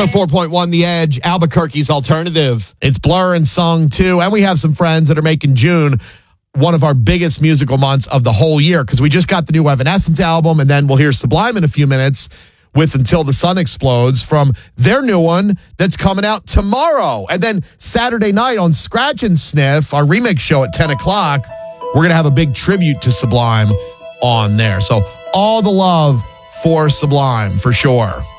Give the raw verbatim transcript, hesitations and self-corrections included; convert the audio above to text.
oh four point one The Edge, Albuquerque's alternative. It's Blur and Song two. And we have some friends that are making June one of our biggest musical months of the whole year because we just got the new Evanescence album, and then we'll hear Sublime in a few minutes with Until the Sun Explodes from their new one that's coming out tomorrow. And then Saturday night on Scratch and Sniff, our remix show at ten o'clock, we're going to have a big tribute to Sublime on there. So all the love for Sublime, for sure.